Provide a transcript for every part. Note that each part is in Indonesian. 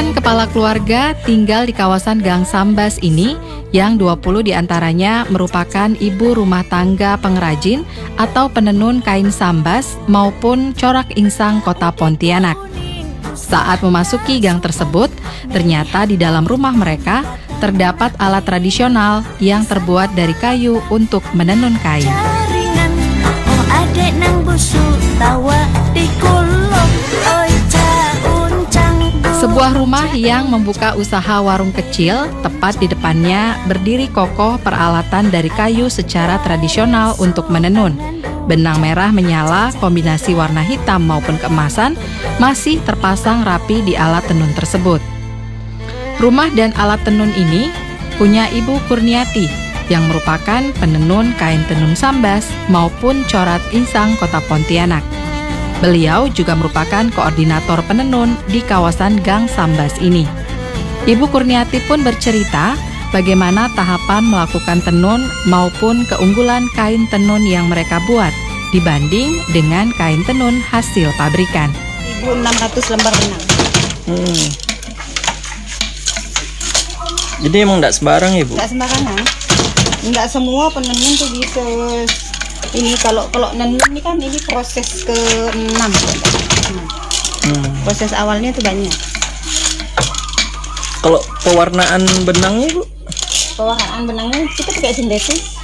Ratusan kepala keluarga tinggal di kawasan Gang Sambas ini, yang 20 diantaranya merupakan ibu rumah tangga pengrajin atau penenun kain sambas maupun corak insang kota Pontianak. Saat memasuki gang tersebut, ternyata di dalam rumah mereka terdapat alat tradisional yang terbuat dari kayu untuk menenun kain. Sebuah rumah yang membuka usaha warung kecil, tepat di depannya berdiri kokoh peralatan dari kayu secara tradisional untuk menenun. Benang merah menyala, kombinasi warna hitam maupun keemasan masih terpasang rapi di alat tenun tersebut. Rumah dan alat tenun ini punya Ibu Kurniati yang merupakan penenun kain tenun sambas maupun corak insang kota Pontianak. Beliau juga merupakan koordinator penenun di kawasan Gang Sambas ini. Ibu Kurniati pun bercerita bagaimana tahapan melakukan tenun maupun keunggulan kain tenun yang mereka buat dibanding dengan kain tenun hasil pabrikan. 1.600 lembar benang. Jadi emang enggak sembarang ya, Bu? Enggak sembarangan. Enggak semua penenun tuh bisa. Ini kalau nenun ini kan ini proses ke-6. Proses awalnya tuh banyak. Kalau pewarnaan benangnya, Bu? Pewarnaan benangnya kita pakai sintetis.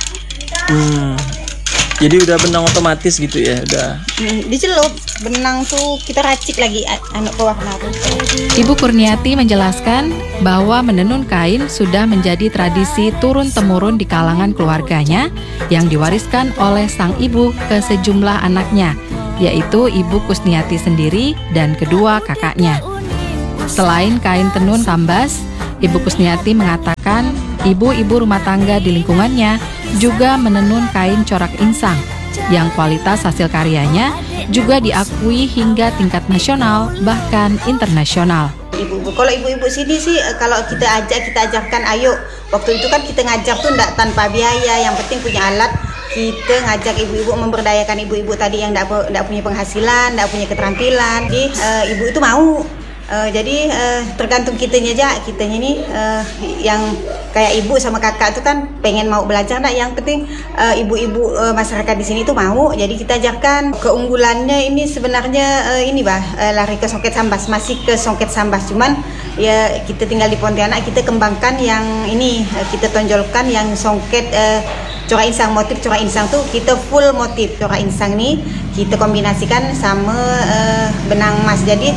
Jadi udah benang otomatis gitu ya, udah. Dicelup benang tuh kita racik lagi pewarna tuh. Ibu Kurniati menjelaskan bahwa menenun kain sudah menjadi tradisi turun-temurun di kalangan keluarganya yang diwariskan oleh sang ibu ke sejumlah anaknya, yaitu Ibu Kusniati sendiri dan kedua kakaknya. Selain kain tenun sambas, Ibu Kusniati mengatakan ibu-ibu rumah tangga di lingkungannya juga menenun kain corak insang yang kualitas hasil karyanya juga diakui hingga tingkat nasional bahkan internasional. Ibu-ibu, kalau ibu-ibu sini sih kalau kita ajarkan ayo. Waktu itu kan kita ngajar tuh enggak tanpa biaya, yang penting punya alat. Kita ngajak ibu-ibu, memberdayakan ibu-ibu tadi yang enggak punya penghasilan, enggak punya keterampilan. Jadi ibu itu mau. Jadi tergantung kitanya aja, kitanya ini yang kayak ibu sama kakak itu kan pengen mau belajar, nah yang penting ibu-ibu masyarakat di sini itu mau. Jadi kita ajarkan. Keunggulannya ini sebenarnya ini lari ke songket sambas, masih ke songket sambas, cuman ya kita tinggal di Pontianak, kita kembangkan yang ini, kita tonjolkan yang songket corak insang. Motif corak insang tuh kita full motif corak insang nih kita kombinasikan sama benang emas. Jadi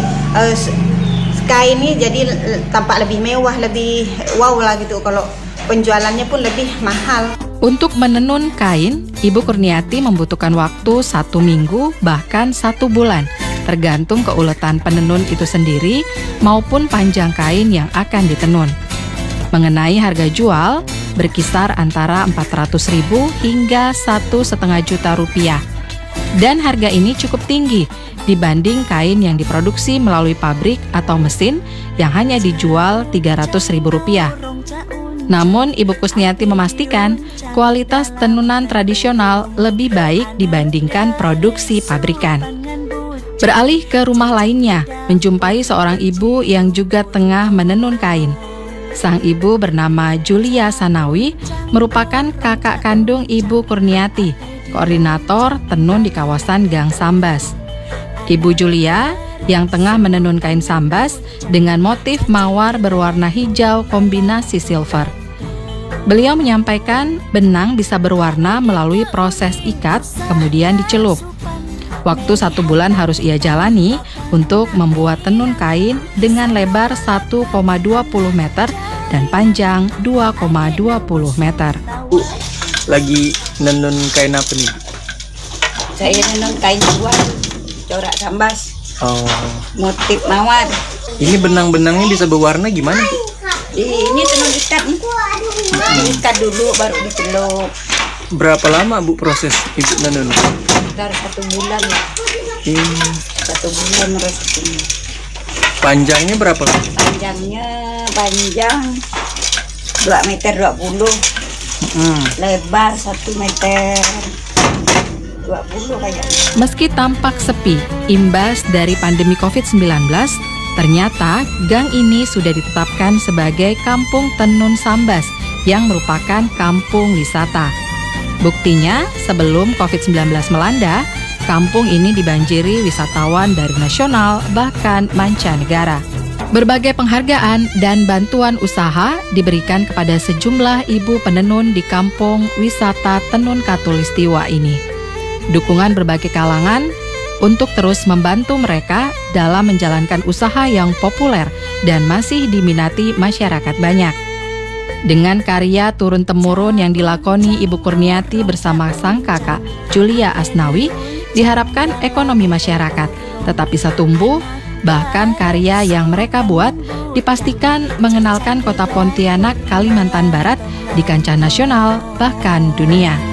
kain ini jadi tampak lebih mewah, lebih wow lah gitu. Kalau penjualannya pun lebih mahal. Untuk menenun kain, Ibu Kurniati membutuhkan waktu 1 minggu bahkan 1 bulan, tergantung keuletan penenun itu sendiri maupun panjang kain yang akan ditenun. Mengenai harga jual, berkisar antara 400.000 hingga 1,5 juta rupiah. Dan harga ini cukup tinggi dibanding kain yang diproduksi melalui pabrik atau mesin yang hanya dijual Rp300.000. Namun Ibu Kusniati memastikan kualitas tenunan tradisional lebih baik dibandingkan produksi pabrikan. Beralih ke rumah lainnya, menjumpai seorang ibu yang juga tengah menenun kain. Sang ibu bernama Julia Sanawi merupakan kakak kandung Ibu Kurniati, koordinator tenun di kawasan Gang Sambas. Ibu Julia yang tengah menenun kain sambas dengan motif mawar berwarna hijau kombinasi silver. Beliau menyampaikan benang bisa berwarna melalui proses ikat kemudian dicelup. Waktu 1 bulan harus ia jalani untuk membuat tenun kain dengan lebar 1,20 meter dan panjang 2,20 meter. Lagi nenun kain apa nih? Saya nenun kain jual corak sambas. Motif mawar. Ini benang-benangnya bisa berwarna gimana, Bu? Ini tenun ikat nih. Ikat dulu baru dicelup. Berapa lama, Bu, proses Ibu nenun? Sekitar 1 bulan ya. 1 bulan resepnya. Panjangnya berapa? Panjangnya panjang 2 meter 20. Lebar 1 meter 20 kayaknya. Meski tampak sepi, imbas dari pandemi COVID-19, Ternyata gang ini sudah ditetapkan sebagai Kampung Tenun Sambas yang merupakan kampung wisata. Buktinya, sebelum COVID-19 melanda, kampung ini dibanjiri wisatawan dari nasional bahkan mancanegara. Berbagai penghargaan dan bantuan usaha diberikan kepada sejumlah ibu penenun di kampung wisata Tenun Katulistiwa ini. Dukungan berbagai kalangan untuk terus membantu mereka dalam menjalankan usaha yang populer dan masih diminati masyarakat banyak. Dengan karya turun-temurun yang dilakoni Ibu Kurniati bersama sang kakak, Julia Asnawi, diharapkan ekonomi masyarakat tetap bisa tumbuh. Bahkan karya yang mereka buat dipastikan mengenalkan kota Pontianak, Kalimantan Barat di kancah nasional bahkan dunia.